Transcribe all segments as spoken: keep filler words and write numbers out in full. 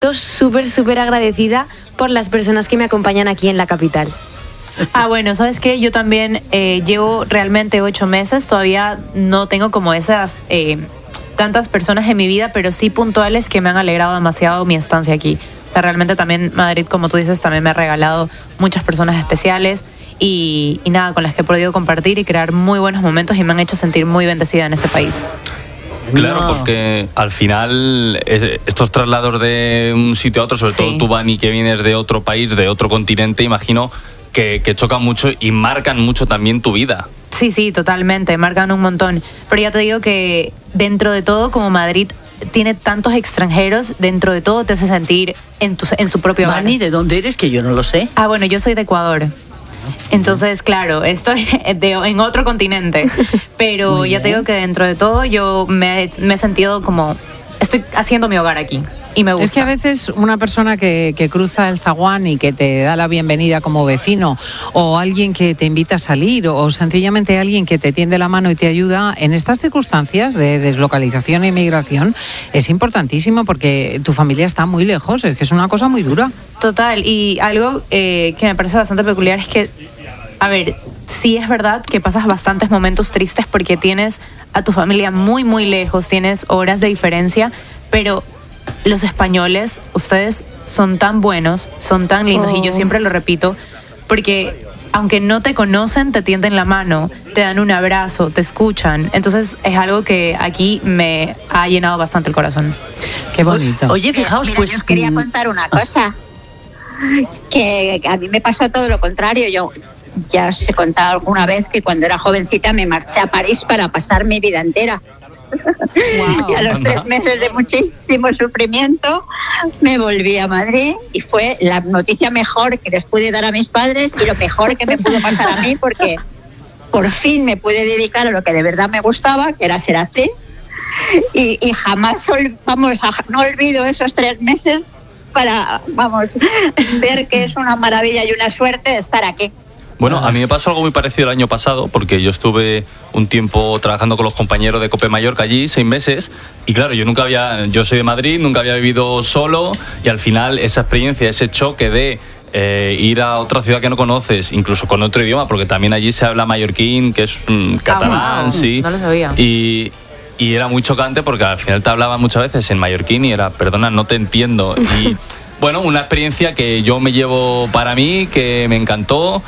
siento súper, súper agradecida por las personas que me acompañan aquí en la capital. Ah, bueno, ¿sabes qué? Yo también eh, llevo realmente ocho meses, todavía no tengo como esas eh, tantas personas en mi vida, pero sí puntuales que me han alegrado demasiado mi estancia aquí. O sea, realmente también Madrid, como tú dices, también me ha regalado muchas personas especiales y, y nada, con las que he podido compartir y crear muy buenos momentos y me han hecho sentir muy bendecida en este país. Claro, porque al final estos traslados de un sitio a otro, sobre sí. todo tú, Vani, que vienes de otro país, de otro continente, imagino que, que chocan mucho y marcan mucho también tu vida. Sí, sí, totalmente, marcan un montón. Pero ya te digo que dentro de todo, como Madrid tiene tantos extranjeros, dentro de todo te hace sentir en, tu, en su propio hogar. Vani, ¿de dónde eres? Que yo no lo sé. Ah, bueno, yo soy de Ecuador. Entonces, claro, estoy de, en otro continente, pero ya te digo que dentro de todo yo me, me he sentido como, estoy haciendo mi hogar aquí y me gusta. Es que a veces una persona que, que cruza el zaguán y que te da la bienvenida como vecino, o alguien que te invita a salir, o sencillamente alguien que te tiende la mano y te ayuda, en estas circunstancias de deslocalización e inmigración, es importantísimo porque tu familia está muy lejos, es que es una cosa muy dura. Total, y algo eh, que me parece bastante peculiar es que, a ver, sí es verdad que pasas bastantes momentos tristes porque tienes a tu familia muy, muy lejos, tienes horas de diferencia, pero los españoles, ustedes son tan buenos, son tan lindos, oh. y yo siempre lo repito, porque aunque no te conocen, te tienden la mano, te dan un abrazo, te escuchan. Entonces es algo que aquí me ha llenado bastante el corazón. Qué bonito. Oye, fijaos, Mira, pues... yo os quería contar una cosa, que a mí me pasó todo lo contrario. Yo ya os he contado alguna vez que cuando era jovencita me marché a París para pasar mi vida entera. Wow. Y a los tres meses de muchísimo sufrimiento me volví a Madrid y fue la noticia mejor que les pude dar a mis padres y lo mejor que me pudo pasar a mí, porque por fin me pude dedicar a lo que de verdad me gustaba, que era ser actriz, y, y jamás vamos, no olvido esos tres meses para, vamos, ver que es una maravilla y una suerte estar aquí. Bueno, a mí me pasó algo muy parecido el año pasado, porque yo estuve un tiempo trabajando con los compañeros de Cope Mallorca allí, seis meses, y claro, yo nunca había, yo soy de Madrid, nunca había vivido solo, y al final esa experiencia, ese choque de eh, ir a otra ciudad que no conoces, incluso con otro idioma, porque también allí se habla mallorquín, que es mm, catalán, ah, wow. sí. No lo sabía. Y, y era muy chocante porque al final te hablaba muchas veces en mallorquín y era, perdona, no te entiendo. Y bueno, una experiencia que yo me llevo para mí, que me encantó,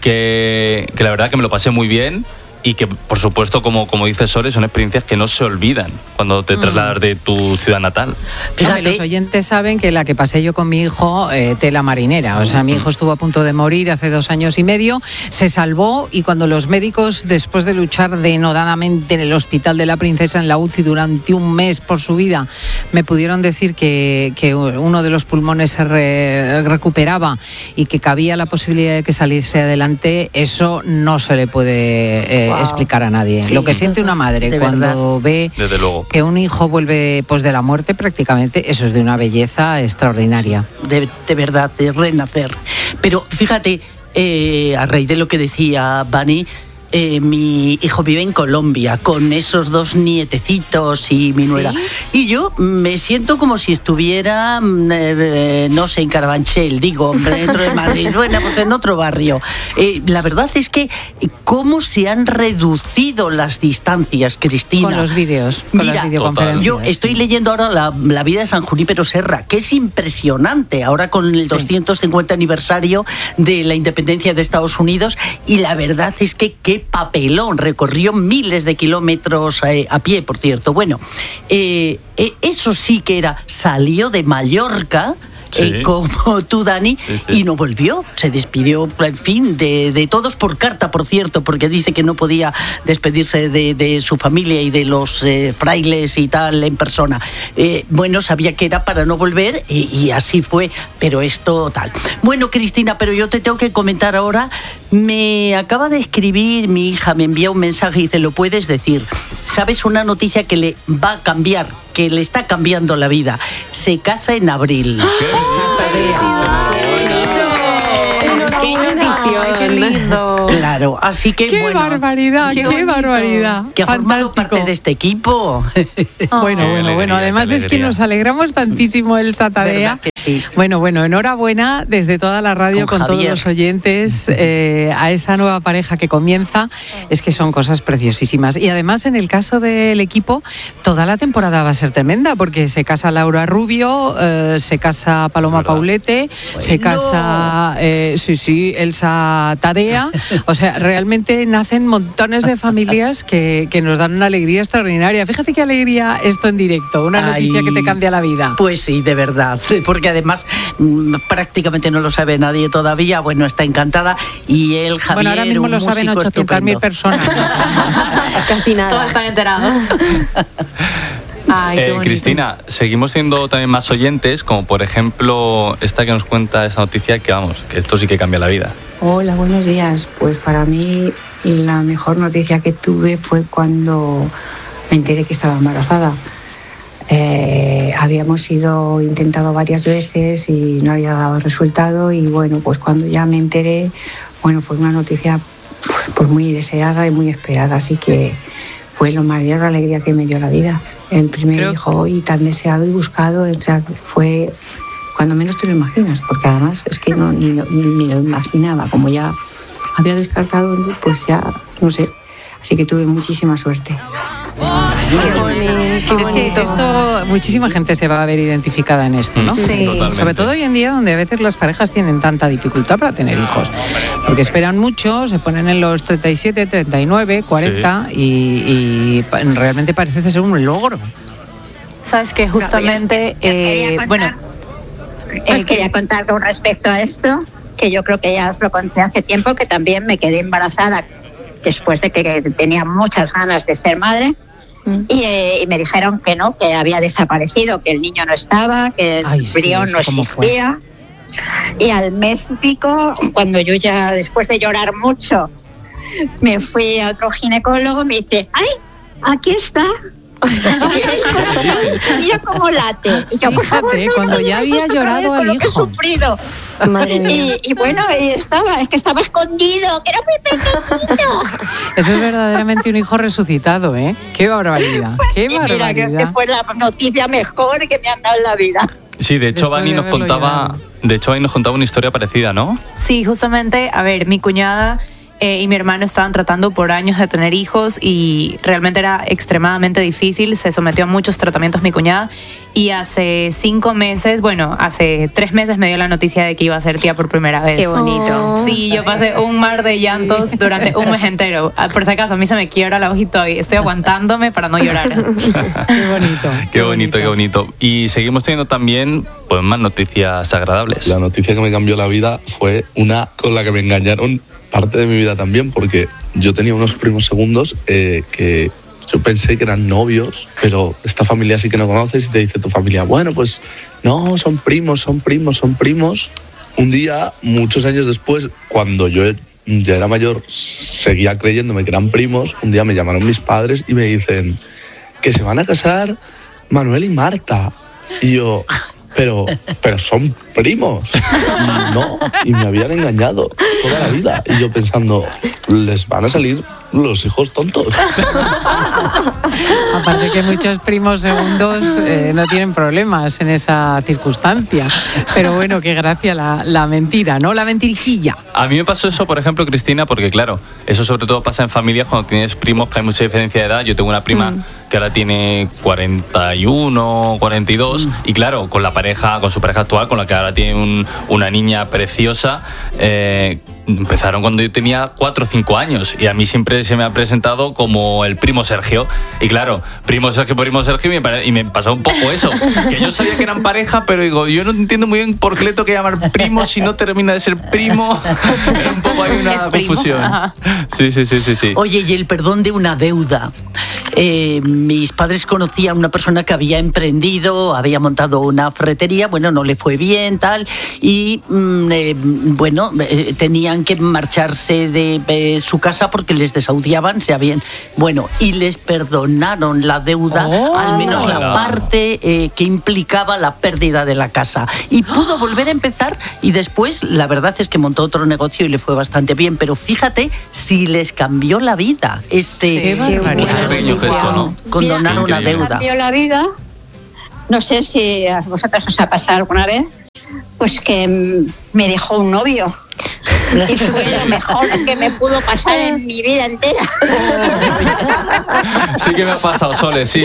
que, que la verdad que me lo pasé muy bien y que, por supuesto, como, como dice Sore, son experiencias que no se olvidan cuando te trasladas de tu ciudad natal. Fíjate, los oyentes saben que la que pasé yo con mi hijo, eh, tela marinera. O sea, mi hijo estuvo a punto de morir hace dos años y medio, se salvó, y cuando los médicos, después de luchar denodadamente en el Hospital de la Princesa en la U C I durante un mes por su vida, me pudieron decir que, que uno de los pulmones se re, recuperaba y que cabía la posibilidad de que saliese adelante, eso no se le puede... Eh, Wow. explicar a nadie. Sí, lo que siente una madre cuando verdad. ve que un hijo vuelve pues de la muerte, prácticamente, eso es de una belleza extraordinaria. De, de verdad, de renacer. Pero fíjate, eh, a raíz de lo que decía Vani, Eh, mi hijo vive en Colombia con esos dos nietecitos y mi nuera. ¿Sí? Y yo me siento como si estuviera, eh, no sé, en Carabanchel, digo, dentro de Madrid, bueno, pues en otro barrio. Eh, la verdad es que cómo se han reducido las distancias, Cristina. Con los vídeos, con Mira, las videoconferencias. Yo estoy leyendo ahora la, la vida de San Junípero Serra, que es impresionante, ahora con el sí. doscientos cincuenta aniversario de la independencia de Estados Unidos, y la verdad es que qué papelón, recorrió miles de kilómetros eh, a pie, por cierto. Bueno, eh, eh, eso sí que era, salió de Mallorca, sí. eh, como tú, Dani, sí, sí. y no volvió, se despidió, en fin, de, de todos por carta, por cierto, porque dice que no podía despedirse de, de su familia y de los eh, frailes y tal en persona. Eh, bueno, sabía que era para no volver y, y así fue, pero esto tal. Bueno, Cristina, pero yo te tengo que comentar ahora. Me acaba de escribir mi hija, me envía un mensaje y dice, ¿lo puedes decir? ¿Sabes una noticia que le va a cambiar, que le está cambiando la vida? Se casa en abril. ¡Qué lindo! ¡Qué noticia! ¡Qué lindo! Claro, así que ¡Qué bueno, barbaridad! ¡Qué, Qué barbaridad! que ha formado Fantástico. parte de este equipo. Bueno, Qué bueno, alegría, bueno. Además qué es que alegría. nos alegramos tantísimo, Elsa Tadea. ¿Verdad que sí? Bueno, bueno, enhorabuena desde toda la radio Con con, todos Javier. los oyentes eh, a esa nueva pareja que comienza. Es que son cosas preciosísimas. Y además en el caso del equipo, toda la temporada va a ser tremenda porque se casa Laura Rubio, eh, se casa Paloma ¿Verdad? Paulete, se casa, eh, sí, sí, Elsa Tadea. O sea, realmente nacen montones de familias que, que nos dan una alegría extraordinaria. Fíjate qué alegría esto en directo, una Ay. noticia que te cambia la vida. Pues sí, de verdad, porque además mm, prácticamente no lo sabe nadie todavía. Bueno, está encantada y él, Javier, Bueno, ahora mismo un lo saben músico ochocientas mil estupendo. personas. Casi Todos nada. están enterados. Ay, qué Eh, bonito. Cristina, seguimos siendo también más oyentes, como por ejemplo esta que nos cuenta esa noticia, que vamos, que esto sí que cambia la vida. Hola, buenos días. Pues para mí la mejor noticia que tuve fue cuando me enteré que estaba embarazada. Eh, habíamos ido intentado varias veces y no había dado resultado y bueno, pues cuando ya me enteré, bueno, fue una noticia pues, pues muy deseada y muy esperada, así que fue la mayor alegría que me dio la vida. El primer Creo- hijo y tan deseado y buscado, o sea, fue cuando menos te lo imaginas, porque además es que no, ni, lo- ni, ni lo imaginaba, como ya había descartado, pues ya, no sé, así que tuve muchísima suerte. Qué bonito, qué Es que bonito. esto, muchísima gente se va a ver identificada en esto, ¿no? Sí, Sí. totalmente. Sobre todo hoy en día, donde a veces las parejas tienen tanta dificultad para tener hijos. Porque esperan mucho, se ponen en los treinta y siete, treinta y nueve, cuarenta y, y pa- realmente parece ser un logro. Sabes que justamente, Os quería eh, contar- bueno, Os el- quería contar con respecto a esto, que yo creo que ya os lo conté hace tiempo, que también me quedé embarazada después de que tenía muchas ganas de ser madre. Y, eh, y me dijeron que no, que había desaparecido, que el niño no estaba, que el Ay, sí, embrión eso no cómo fue. existía. Y al mes y pico, cuando yo ya, después de llorar mucho, me fui a otro ginecólogo, me dice, ¡ay, aquí está! Mira el corazón, mira cómo late. Y yo, por favor, Fíjate, no, cuando no ya digas había esto otra vez llorado con al lo que he hijo. sufrido. Madre mía. Y, y bueno, y estaba, es que estaba escondido, que era muy pequeñito. Eso es verdaderamente un hijo resucitado, ¿eh? ¡Qué barbaridad! ¡Qué Y mira, que, barbaridad! que fue la noticia mejor que me han dado en la vida. Sí, de hecho, Después Vani de nos haberlo contaba, llorado. de hecho, Vani nos contaba una historia parecida, ¿no? sí, justamente, a ver, mi cuñada eh, y mi hermano estaban tratando por años de tener hijos y realmente era extremadamente difícil. Se sometió a muchos tratamientos mi cuñada y hace cinco meses, bueno, hace tres meses me dio la noticia de que iba a ser tía por primera vez. Qué bonito. Sí, yo pasé un mar de llantos durante un mes entero. Ah, Por si acaso, a mí se me quiebra la ojito y estoy aguantándome para no llorar. ¡Qué bonito! Qué bonito, qué bonito. Y seguimos teniendo también pues más noticias agradables. La noticia que me cambió la vida fue una con la que me engañaron parte de mi vida también, porque yo tenía unos primos segundos eh, que yo pensé que eran novios, pero esta familia sí que no conoces y te dice tu familia, bueno, pues no, son primos, son primos, son primos. Un día, muchos años después, cuando yo ya era mayor, seguía creyéndome que eran primos, un día me llamaron mis padres y me dicen que se van a casar Manuel y Marta. Y yo, pero, pero son primos. Y no, y me habían engañado toda la vida. Y yo pensando, les van a salir los hijos tontos. Aparte que muchos primos segundos eh, no tienen problemas en esa circunstancia. Pero bueno, qué gracia la, la mentira, ¿no? La mentirijilla. A mí me pasó eso, por ejemplo, Cristina, porque claro, eso sobre todo pasa en familias cuando tienes primos que hay mucha diferencia de edad. Yo tengo una prima Mm. que ahora tiene cuarenta y uno, cuarenta y dos, y claro, con la pareja, con su pareja actual, con la que ahora tiene un- una niña preciosa, eh, empezaron cuando yo tenía cuatro o cinco años y a mí siempre se me ha presentado como el primo Sergio. Y claro, primo Sergio, primo Sergio, y me, pare- y me pasó un poco eso, que yo sabía que eran pareja, pero digo, yo no entiendo muy bien por qué le tengo que llamar primo si no termina de ser primo. Era un poco ahí una Es primo, confusión. ajá. Sí, sí, sí, sí, sí. Oye, y el perdón de una deuda. Eh, mis padres conocían a una persona que había emprendido, había montado una ferretería, bueno, no le fue bien, tal, y mm, eh, bueno, eh, tenían que marcharse de eh, su casa porque les desahuciaban, se habían, bueno, y les perdonaron la deuda, Oh, al menos la hola. parte eh, que implicaba la pérdida de la casa. Y pudo volver a empezar y después, la verdad es que montó otro negocio y le fue bastante bien, pero fíjate si les cambió la vida este Qué barbaridad. Ese pequeño gesto, ¿no? condonar una Increíble. deuda. Cambió la vida. No sé si a vosotros os ha pasado alguna vez, pues que mm, me dejó un novio. Y fue lo mejor que me pudo pasar en mi vida entera. Sí que me ha pasado, Sole, sí.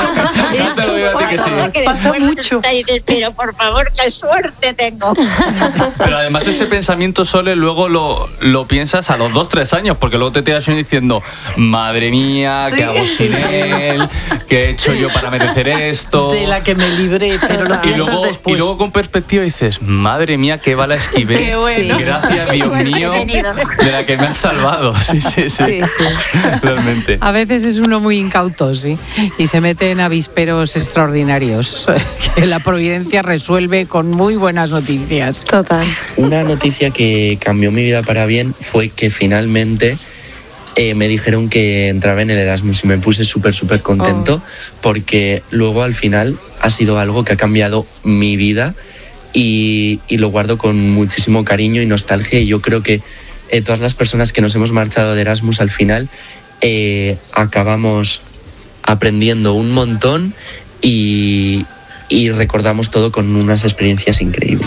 No te lo digo a ti que sí. Que Pasa después mucho. te dices, pero por favor, qué suerte tengo. Pero además ese pensamiento, Sole, luego lo, lo piensas a los dos, tres años, porque luego te tiras diciendo, madre mía, ¿qué hago sin él? ¿Qué he hecho yo para merecer esto? De la que me libré, pero lo Y piensas luego, después. y luego con perspectiva dices, madre mía, qué bala esquivé. Qué bueno. Gracias, Dios suerte mío, he tenido. de la que me has salvado. Sí, sí, sí. Sí, sí. Realmente. A veces es uno muy incauto, sí, y se mete en avisperos extraordinarios que la providencia resuelve con muy buenas noticias. Total. Una noticia que cambió mi vida para bien fue que finalmente eh, me dijeron que entraba en el Erasmus y me puse súper, súper contento porque luego al final ha sido algo que ha cambiado mi vida y, y lo guardo con muchísimo cariño y nostalgia y yo creo que eh, todas las personas que nos hemos marchado de Erasmus al final eh, acabamos aprendiendo un montón y, y recordamos todo con unas experiencias increíbles.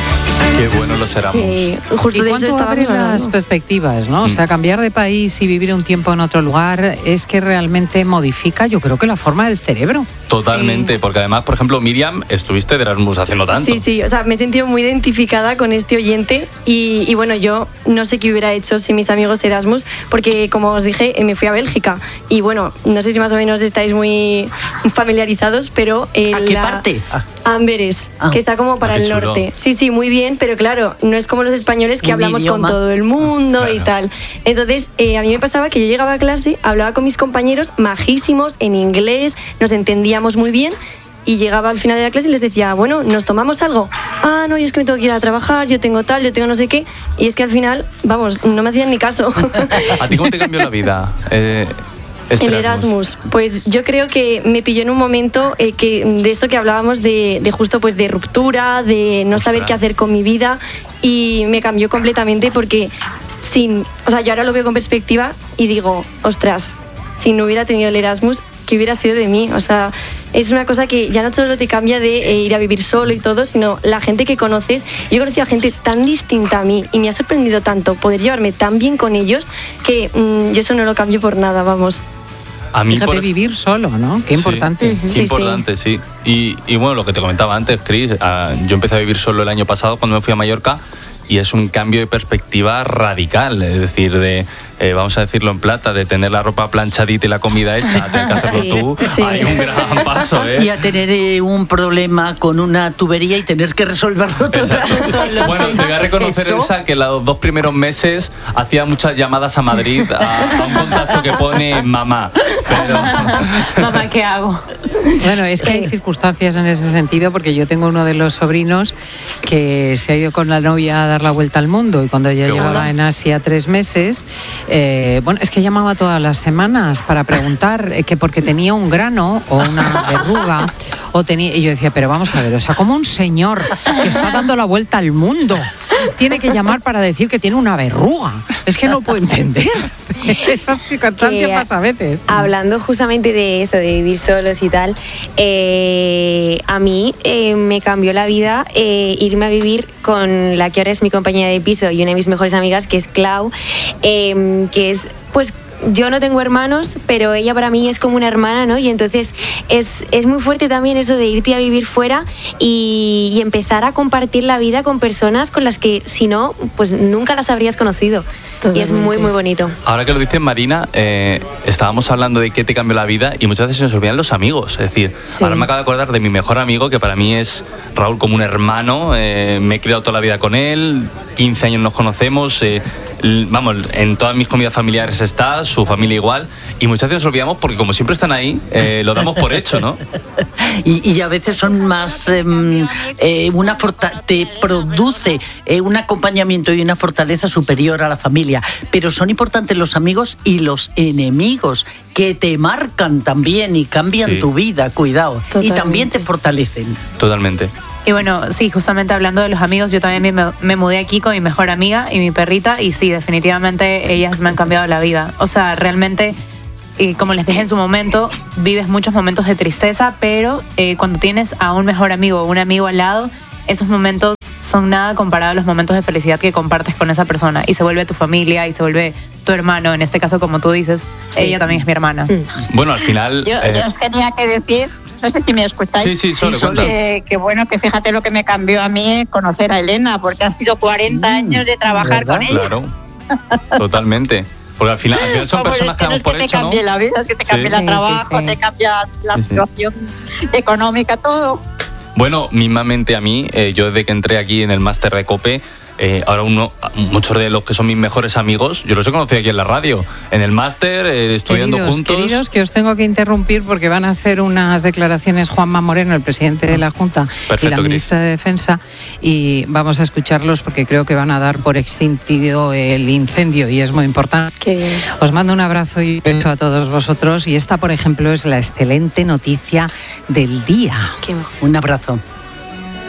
Qué bueno los Erasmus. Sí, justo ¿Y de eso cuánto estábamos abre las hablando. perspectivas, no? O Mm. sea, cambiar de país y vivir un tiempo en otro lugar es que realmente modifica, yo creo que la forma del cerebro. Totalmente, Sí. porque además, por ejemplo, Miriam, estuviste de Erasmus hace no tanto. Sí, sí, o sea, me he sentido muy identificada con este oyente y, y bueno, yo no sé qué hubiera hecho sin mis amigos Erasmus, porque como os dije, eh, me fui a Bélgica y bueno, no sé si más o menos estáis muy familiarizados, pero... eh, ¿A qué la- parte? Ah. Amberes, Ah. que está como para Ah, qué el chulo. norte. Sí, sí, muy bien, pero claro, no es como los españoles que Un hablamos idioma. con todo el mundo y Claro. tal. Entonces, eh, a mí me pasaba que yo llegaba a clase, hablaba con mis compañeros majísimos en inglés, nos entendíamos muy bien. Y llegaba al final de la clase y les decía, bueno, ¿nos tomamos algo? Ah, no, yo es que me tengo que ir a trabajar, yo tengo tal, yo tengo no sé qué. Y es que al final, vamos, no me hacían ni caso. ¿A ti cómo te cambió la vida? Eh, este El Erasmus, pues yo creo que me pilló en un momento eh, que de esto que hablábamos de, de justo pues de ruptura, de no saber Ostras. qué hacer con mi vida y me cambió completamente porque sin, o sea, yo ahora lo veo con perspectiva y digo, ostras, si no hubiera tenido el Erasmus, ¿qué hubiera sido de mí? O sea, es una cosa que ya no solo te cambia de eh, ir a vivir solo y todo, sino la gente que conoces. Yo he conocido a gente tan distinta a mí y me ha sorprendido tanto poder llevarme tan bien con ellos que mm, yo eso no lo cambio por nada, vamos. A mí, Fíjate, por- vivir solo, ¿no? Qué Sí, importante. Qué Sí, importante, sí. Y, y bueno, lo que te comentaba antes, Chris, ah, yo empecé a vivir solo el año pasado cuando me fui a Mallorca y es un cambio de perspectiva radical, es decir, de, eh, vamos a decirlo en plata, de tener la ropa planchadita y la comida hecha, a tener que hacerlo Sí, tú, sí. hay un gran paso, ¿eh? Y a tener eh, un problema con una tubería y tener que resolverlo todo. Exacto. Bueno, te voy a reconocer, Eso. Elsa, que los dos primeros meses hacía muchas llamadas a Madrid a, a un contacto que pone mamá. Pero, Mamá, ¿qué hago? Bueno, es que hay circunstancias en ese sentido, porque yo tengo uno de los sobrinos que se ha ido con la novia a dar la vuelta al mundo y cuando ya Qué llevaba bueno. en Asia tres meses, eh, bueno, es que llamaba todas las semanas para preguntar eh, que porque tenía un grano o una verruga o tenía, y yo decía, pero vamos a ver, o sea, como un señor que está dando la vuelta al mundo tiene que llamar para decir que tiene una verruga. Es que no puedo entender. Esa circunstancia Que, pasa a veces. Hablando justamente de eso, de vivir solos y tal, eh, a mí eh, me cambió la vida eh, irme a vivir con la que ahora es mi compañera de piso y una de mis mejores amigas, que es Clau, eh, que es, pues, yo no tengo hermanos, pero ella para mí es como una hermana, ¿no? Y entonces es, es muy fuerte también eso de irte a vivir fuera y, y empezar a compartir la vida con personas con las que, si no, pues nunca las habrías conocido. Y es muy, Totalmente. muy bonito. ahora que lo dices, Marina, eh, estábamos hablando de qué te cambió la vida y muchas veces se nos olvidan los amigos. Es decir, Sí. ahora me acabo de acordar de mi mejor amigo, que para mí es Raúl como un hermano. eh, me he criado toda la vida con él, quince años nos conocemos. eh, vamos, en todas mis comidas familiares está, su familia igual, y muchas veces nos olvidamos porque como siempre están ahí, eh, lo damos por hecho, ¿no? Y, y a veces son más, eh, eh, una forta- te produce eh, un acompañamiento y una fortaleza superior a la familia, pero son importantes los amigos y los enemigos que te marcan también y cambian Sí. tu vida, cuidado, Totalmente. y también te fortalecen. Totalmente. Y bueno, sí, justamente hablando de los amigos, yo también me, me mudé aquí con mi mejor amiga y mi perrita y sí, definitivamente ellas me han cambiado la vida. O sea, realmente, eh, como les dije en su momento, vives muchos momentos de tristeza, pero eh, cuando tienes a un mejor amigo o un amigo al lado, esos momentos son nada comparado a los momentos de felicidad que compartes con esa persona y se vuelve tu familia y se vuelve tu hermano, en este caso como tú dices, Sí. ella también es mi hermana. Bueno, al final... Yo, eh, yo os tenía que decir, no sé si me escucháis. Sí, sí, Sole, cuenta. que, que bueno, que fíjate lo que me cambió a mí conocer a Elena, porque han sido cuarenta años de trabajar ¿verdad? con ella. Claro, totalmente. Porque al final, al final son Vamos, personas que no damos es por que te hecho, ¿no? cambie la vida, es que te Sí. cambie Sí, el sí, trabajo, sí. te cambia la Sí, sí. situación económica, todo. Bueno, mismamente a mí, eh, yo desde que entré aquí en el máster de COPE, eh, ahora uno, muchos de los que son mis mejores amigos, yo los he conocido aquí en la radio, en el máster, eh, estudiando Queridos, juntos. queridos, que os tengo que interrumpir porque van a hacer unas declaraciones Juanma Moreno, el presidente de la Junta, y Perfecto, la Cris. ministra de Defensa, y vamos a escucharlos porque creo que van a dar por extinguido el incendio y es muy importante. Qué bien. Os mando un abrazo y un beso a todos vosotros y esta, por ejemplo, es la excelente noticia del día. Qué mejor. Un abrazo.